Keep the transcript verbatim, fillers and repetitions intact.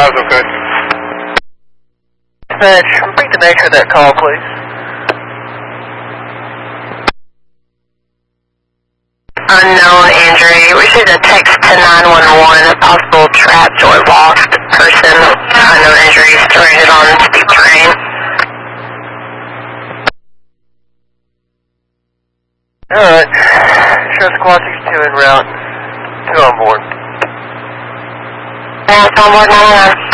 five's okay. Dispatch, repeat the nature of that call, please. Unknown injury. Received a text to nine one one, a possible trapped or lost person. Unknown injury stranded on steep terrain. Alright. Show Squad sixty-two en route. Two on board. Yeah, it's on board nine one one.